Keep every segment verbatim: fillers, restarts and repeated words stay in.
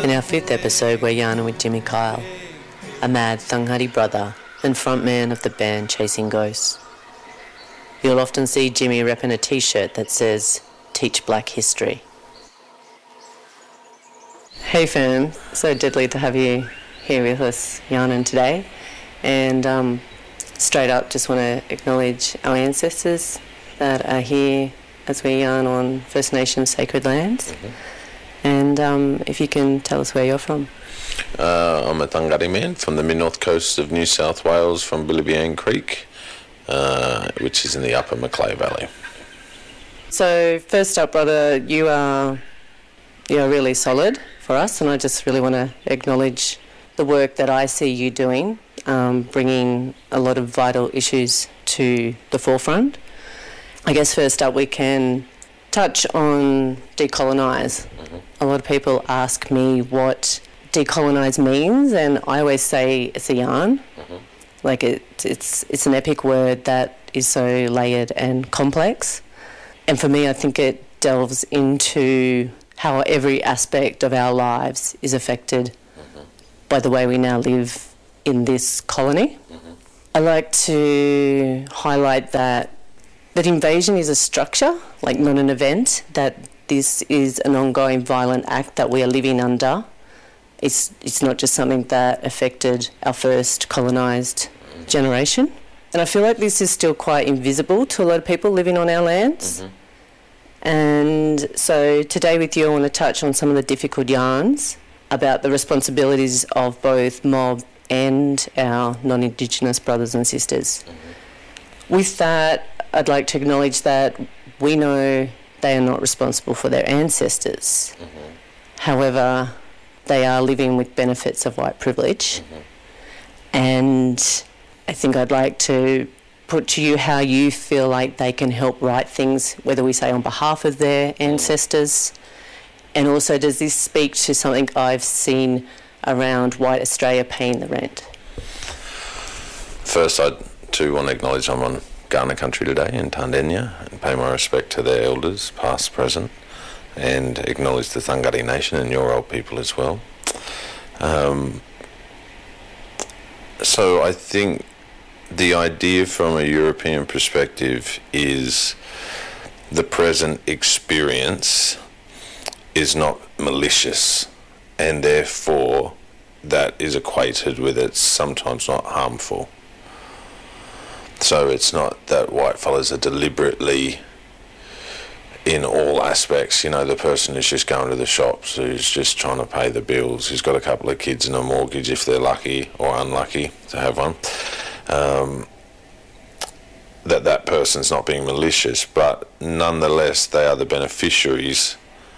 In our fifth episode, we're yarning with Jimmy Kyle, a mad Thangari brother and frontman of the band Chasing Ghosts. You'll often see Jimmy repping a t-shirt that says, "Teach Black History." Hey fam, so deadly to have you here with us yarning today. And um, straight up, just want to acknowledge our ancestors that are here as we yarn on First Nations sacred lands. Mm-hmm. And um, if you can tell us where you're from. Uh, I'm a Thangari man from the mid-north coast of New South Wales, from Billibiang Creek, uh, which is in the upper Macleay Valley. So first up, brother, you are, you are really solid for us, and I just really want to acknowledge the work that I see you doing, um, bringing a lot of vital issues to the forefront. I guess first up we can touch on decolonise. Mm-hmm. A lot of people ask me what decolonise means, and I always say it's a yarn. Mm-hmm. Like it, it's it's an epic word that is so layered and complex. And for me, I think it delves into how every aspect of our lives is affected mm-hmm. by the way we now live in this colony. Mm-hmm. I like to highlight that that invasion is a structure, like not an event, that this is an ongoing violent act that we are living under. It's it's not just something that affected our first colonised generation. And I feel like this is still quite invisible to a lot of people living on our lands. Mm-hmm. And so today with you I want to touch on some of the difficult yarns about the responsibilities of both mob and our non-Indigenous brothers and sisters. Mm-hmm. With that, I'd like to acknowledge that we know they are not responsible for their ancestors. Mm-hmm. However, they are living with benefits of white privilege. Mm-hmm. And I think I'd like to put to you how you feel like they can help right things, whether we say on behalf of their ancestors. And also, does this speak to something I've seen around white Australia paying the rent? First, I too want to acknowledge I'm on Kaurna country today in Tandenya and pay my respect to their elders, past, present, and acknowledge the Thangari Nation and your old people as well. Um, so I think the idea from a European perspective is the present experience is not malicious, and therefore that is equated with it's sometimes not harmful. So it's not that white fellas are deliberately, in all aspects, you know, the person who's just going to the shops, who's just trying to pay the bills, who's got a couple of kids and a mortgage if they're lucky or unlucky to have one, um, that that person's not being malicious, but nonetheless they are the beneficiaries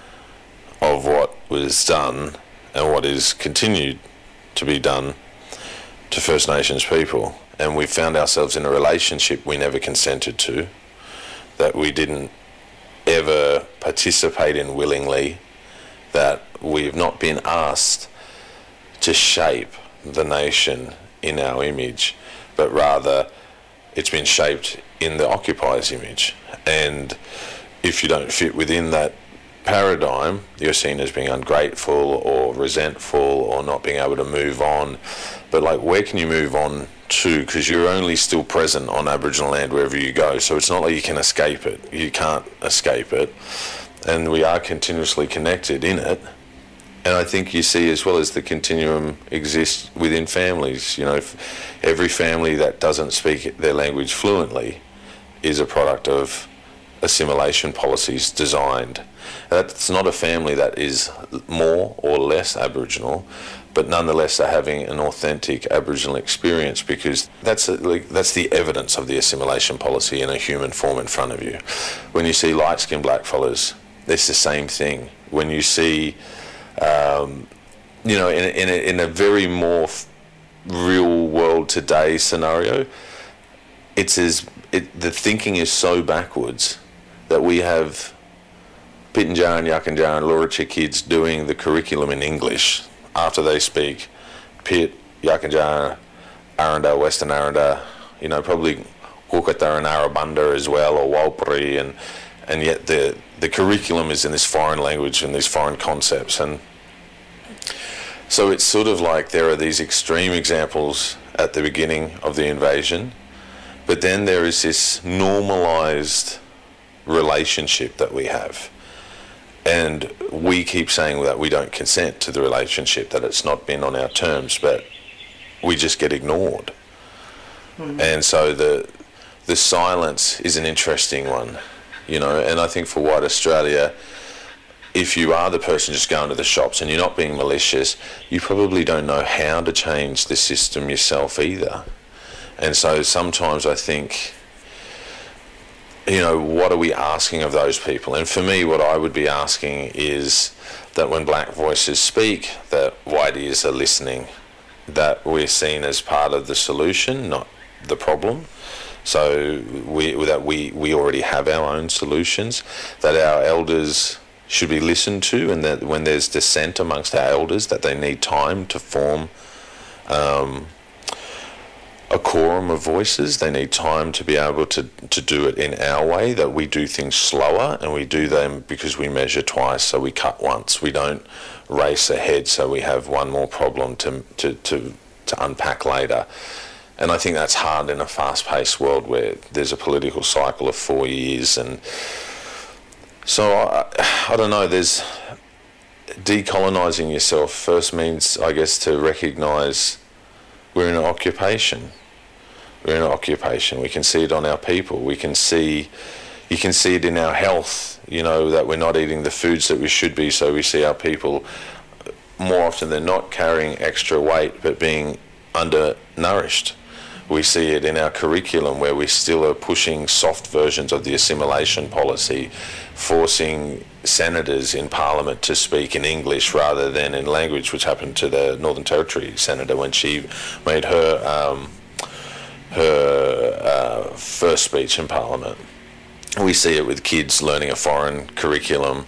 of what was done and what is continued to be done to First Nations people. And we found ourselves in a relationship we never consented to, that we didn't ever participate in willingly, that we've not been asked to shape the nation in our image, but rather it's been shaped in the occupier's image. And if you don't fit within that paradigm, you're seen as being ungrateful or resentful or not being able to move on. But like, where can you move on to? Because you're only still present on Aboriginal land wherever you go, so it's not like you can escape it. You can't escape it, and we are continuously connected in it. And I think you see as well as the continuum exists within families. You know, every family that doesn't speak their language fluently is a product of assimilation policies designed. That's not a family that is more or less Aboriginal, but nonetheless are having an authentic Aboriginal experience, because that's a, like, that's the evidence of the assimilation policy in a human form in front of you. When you see light-skinned black fellas, it's the same thing. When you see, um, you know, in, in, a, in a very more f- real world today scenario, it's as it, the thinking is so backwards that we have Pitjantjatjara and Yakuntjatjara and Luritja kids doing the curriculum in English after they speak Pit, Yakuntjatjara, Arrernte, Western Arrernte, you know, probably Hookata and Arabunda as well, or Warlpiri, and and yet the the curriculum is in this foreign language and these foreign concepts. And So it's sort of like there are these extreme examples at the beginning of the invasion, but then there is this normalised relationship that we have. And we keep saying that we don't consent to the relationship, that it's not been on our terms, but we just get ignored. Mm. And so the the silence is an interesting one, you know, and I think for White Australia, if you are the person just going to the shops and you're not being malicious, you probably don't know how to change the system yourself either. And so sometimes I think, you know, what are we asking of those people? And for me, what I would be asking is that when black voices speak, that white ears are listening, that we're seen as part of the solution, not the problem. So we, that we, we already have our own solutions, that our elders should be listened to, and that when there's dissent amongst our elders, that they need time to form um, a quorum of voices. They need time to be able to, to do it in our way, that we do things slower, and we do them because we measure twice, so we cut once. We don't race ahead, so we have one more problem to to, to, to unpack later. And I think that's hard in a fast-paced world where there's a political cycle of four years. And so, I, I don't know, there's decolonising yourself first means, I guess, to recognise we're in an occupation. We're in an occupation. We can see it on our people. We can see, you can see it in our health, you know, that we're not eating the foods that we should be, so we see our people more often than not carrying extra weight but being undernourished. We see it in our curriculum where we still are pushing soft versions of the assimilation policy, forcing senators in Parliament to speak in English rather than in language, which happened to the Northern Territory senator when she made her um, her uh, first speech in Parliament. We see it with kids learning a foreign curriculum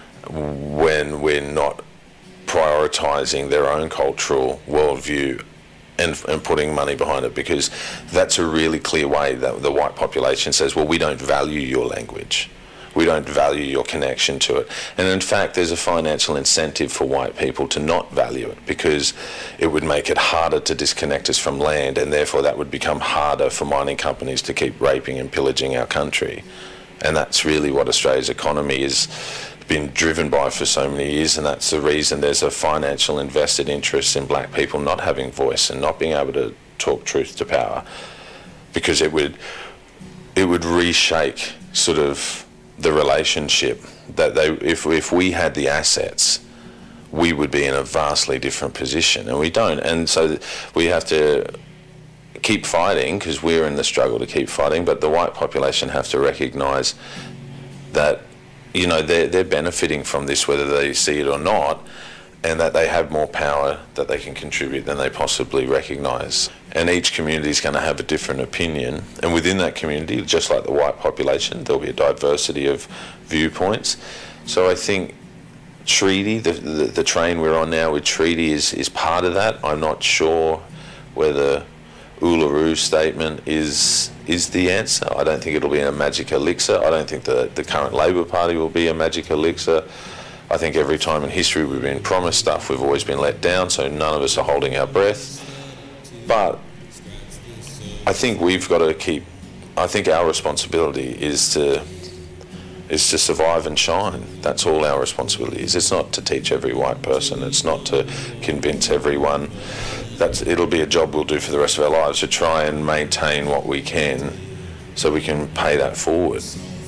when we're not prioritising their own cultural worldview and, and putting money behind it, because that's a really clear way that the white population says, well, we don't value your language. We don't value your connection to it. And in fact, there's a financial incentive for white people to not value it, because it would make it harder to disconnect us from land, and therefore that would become harder for mining companies to keep raping and pillaging our country. And that's really what Australia's economy has been driven by for so many years, and that's the reason there's a financial invested interest in black people not having voice and not being able to talk truth to power, because it would it would reshake sort of the relationship that they, if if we had the assets, we would be in a vastly different position, and we don't. And so we have to keep fighting, because we're in the struggle to keep fighting, but the white population have to recognise that, you know, they're, they're benefiting from this whether they see it or not, and that they have more power that they can contribute than they possibly recognise. And each community is going to have a different opinion, and within that community, just like the white population, there'll be a diversity of viewpoints. So I think treaty, the, the, the train we're on now with treaty is, is part of that. I'm not sure whether Uluru statement is is the answer. I don't think it'll be a magic elixir. I don't think the, the current Labor Party will be a magic elixir. I think every time in history we've been promised stuff, we've always been let down, so none of us are holding our breath. But I think we've got to keep, I think our responsibility is to is to survive and shine. That's all our responsibility is. It's not to teach every white person. It's not to convince everyone. That's, it'll be a job we'll do for the rest of our lives, to try and maintain what we can so we can pay that forward.